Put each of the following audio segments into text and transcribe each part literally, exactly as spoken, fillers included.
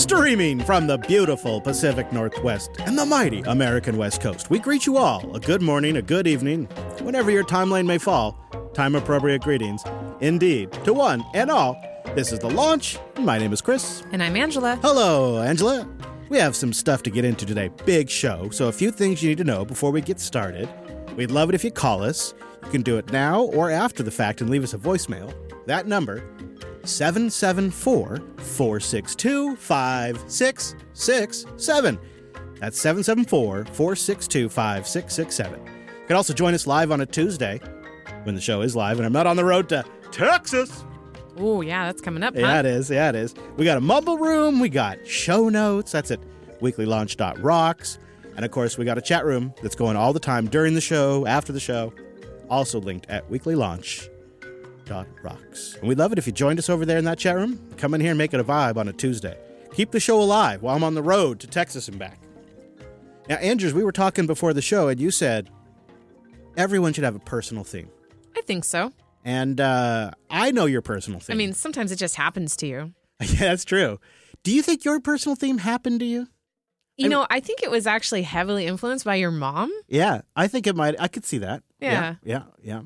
Streaming from the beautiful Pacific Northwest and the mighty American West Coast, we greet you all a good morning, a good evening, whenever your timeline may fall. Time-appropriate greetings, indeed, to one and all. This is The Launch. My name is Chris. And I'm Angela. Hello, Angela. We have some stuff to get into today. Big show, so a few things you need to know before we get started. We'd love it if you call us. You can do it now or after the fact and leave us a voicemail. That number, seven seven four, four six two, five six six seven. That's seven seven four, four six two, five six six seven. You can also join us live on a Tuesday when the show is live and I'm not on the road to Texas. Oh, yeah, that's coming up, huh? Yeah, it is. Yeah, it is. We got a mumble room. We got show notes. That's at weekly launch dot rocks. And, of course, we got a chat room that's going all the time during the show, after the show. Also linked at weekly launch dot rocks. And we'd love it if you joined us over there in that chat room. Come in here and make it a vibe on a Tuesday. Keep the show alive while I'm on the road to Texas and back. Now, Andrews, we were talking before the show, and you said everyone should have a personal theme. I think so. And uh, I know your personal theme. I mean, sometimes it just happens to you. Yeah, that's true. Do you think your personal theme happened to you? You I know, mean, I think it was actually heavily influenced by your mom. Yeah, I think it might. I could see that. Yeah. Yeah, yeah. yeah.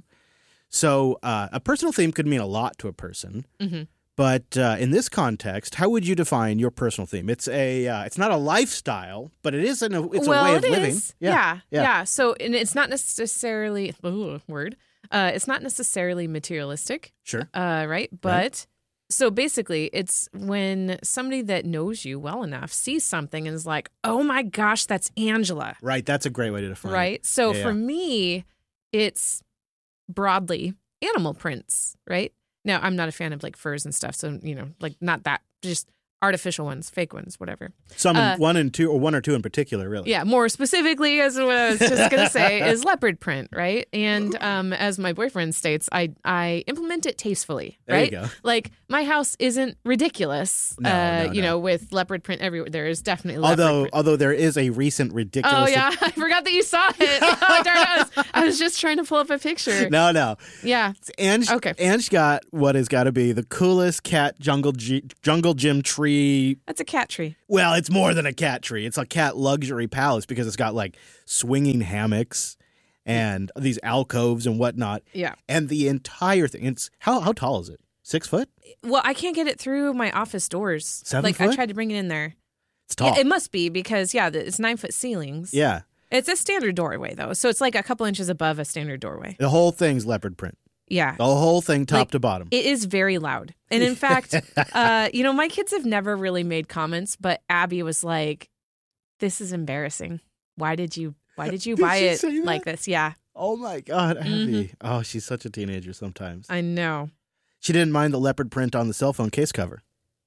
So uh, a personal theme could mean a lot to a person. Mm-hmm. But uh, in this context, how would you define your personal theme? It's a, uh, it's not a lifestyle, but it is an, it's well, a way of it living. Is. Yeah, yeah, yeah. yeah. So, and it's not necessarily ooh, word. Uh, it's not necessarily materialistic. Sure. Uh, right. But Right. so basically, it's when somebody that knows you well enough sees something and is like, "Oh my gosh, that's Angela." Right. That's a great way to define it. Right. So Yeah, for yeah. me, it's broadly animal prints. Right. Now, I'm not a fan of like furs and stuff. So, you know, like not that, just artificial ones, fake ones, whatever. Some, Uh, one and two, or one or two in particular, really. Yeah, more specifically, as what I was just going to say, is leopard print, right? And um, as my boyfriend states, I I implement it tastefully, There right? you go. Like, my house isn't ridiculous, No, uh, no, you no. know, with leopard print everywhere. There is definitely leopard Although, print. although there is a recent ridiculous. Oh, yeah, I forgot that you saw it. Oh, darn, I was, I was just trying to pull up a picture. No, no. Yeah. Ange, Okay. Ange got what has got to be the coolest cat jungle G, jungle gym tree. That's a cat tree. Well, it's more than a cat tree. It's a cat luxury palace because it's got like swinging hammocks and these alcoves and whatnot. Yeah. And the entire thing. It's how how tall is it? Six foot? Well, I can't get it through my office doors. Seven like, foot? I tried to bring it in there. It's tall. It, it must be because, yeah, the- it's nine foot ceilings. yeah. It's a standard doorway, though. So it's like a couple inches above a standard doorway. The whole thing's leopard print. Yeah. The whole thing, top Like, to bottom. It is very loud. And in fact, uh, you know, my kids have never really made comments, but Abby was like, this is embarrassing. Why did you why did you Did buy she it say that? like this? Yeah, Oh my God, Abby. Mhm. Oh, she's such a teenager sometimes. I know. She didn't mind the leopard print on the cell phone case cover.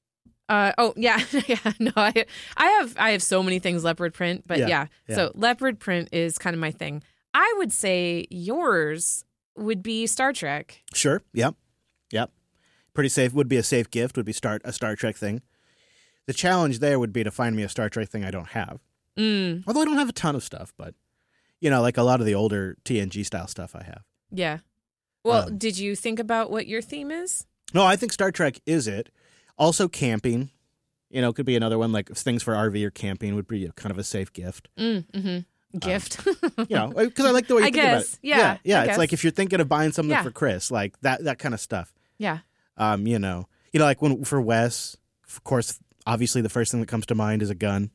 Uh, oh yeah, yeah. No, I I have I have so many things leopard print, but Yeah, yeah, yeah. So leopard print is kind of my thing. I would say yours would be Star Trek. Sure. Yep. Yep. Pretty safe. Would be a safe gift. Would be start a Star Trek thing. The challenge there would be to find me a Star Trek thing I don't have. Mm, Although I don't have a ton of stuff, but you know, like a lot of the older T N G style stuff I have. yeah. Well, Um, did you think about what your theme is? No, I think Star Trek is it. Also camping. You know, could be another one like things for R V or camping would be kind of a safe gift. Mm, mm-hmm. Gift. You know, because I like the way you I think about guess. it. Yeah, Yeah. yeah. I It's guess. like if you're thinking of buying something Yeah. for Chris, like that that kind of stuff. Yeah. Um, you know, you know, like when for Wes, of course, obviously the first thing that comes to mind is a gun.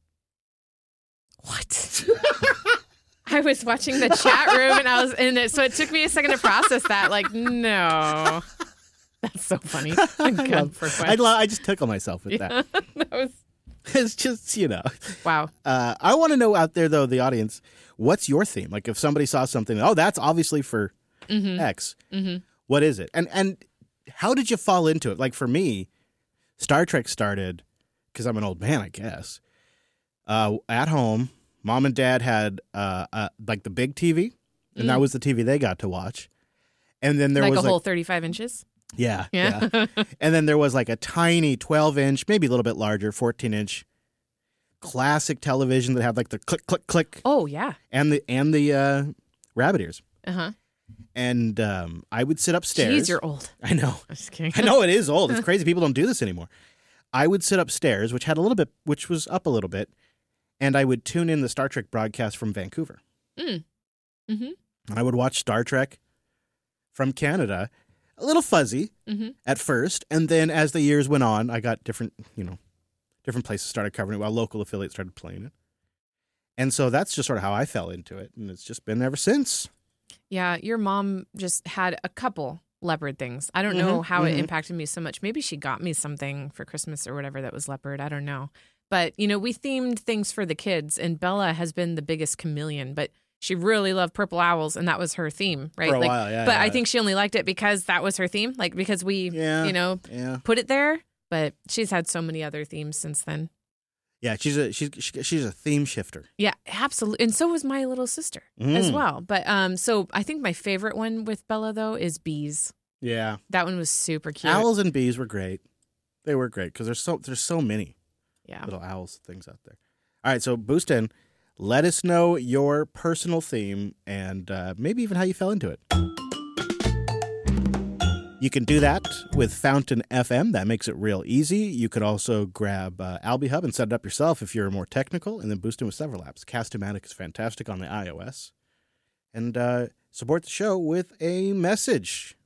What? I was watching the chat room and I was in it, so it took me a second to process that. Like, no, that's so funny. I, Good love- for I, lo- I just tickle myself with that. that was It's just, you know, wow. uh, I want to know out there though, the audience, what's your theme? Like if somebody saw something, oh, that's obviously for Mm-hmm. X. Mm-hmm. What is it? And and how did you fall into it? Like for me, Star Trek started because I'm an old man, I guess. Uh, at home, mom and dad had uh, uh, like the big T V, and Mm. that was the T V they got to watch. And then there Like was a like, whole thirty-five inches. yeah, Yeah. yeah. And then there was like a tiny twelve inch, maybe a little bit larger, fourteen inch classic television that had like the click, click, click, Oh yeah. and the and the uh, rabbit ears. Uh huh. And um, I would sit upstairs. Jeez, you're old. I know. I'm just kidding. I know it is old. It's crazy. People don't do this anymore. I would sit upstairs, which had a little bit, which was up a little bit, and I would tune in the Star Trek broadcast from Vancouver. Mm. Mm-hmm. And I would watch Star Trek from Canada, a little fuzzy Mm-hmm. at first, and then as the years went on, I got different, you know, different places started covering it while local affiliates started playing it. And so that's just sort of how I fell into it, and it's just been ever since. Yeah, your mom just had a couple leopard things. I don't know Mhm, how it mhm. impacted me so much. Maybe she got me something for Christmas or whatever that was leopard. I don't know. But, you know, we themed things for the kids, and Bella has been the biggest chameleon, but she really loved purple owls, and that was her theme, right? For a like, while, yeah, But yeah. I think she only liked it because that was her theme, like because we, Yeah. you know, Yeah. put it there. But she's had so many other themes since then. Yeah, she's a she's she's a theme shifter. Yeah, absolutely. And so was my little sister as Mm. well. But um, so I think my favorite one with Bella, though, is bees. Yeah. That one was super cute. Owls and bees were great. They were great because there's so there's so many Yeah. little owls things out there. All right, so Boostin, let us know your personal theme and uh, maybe even how you fell into it. You can do that with Fountain F M. That makes it real easy. You could also grab uh, AlbiHub and set it up yourself if you're more technical, and then boost in with several apps. Cast-O-Matic is fantastic on the iOS. And uh, support the show with a message.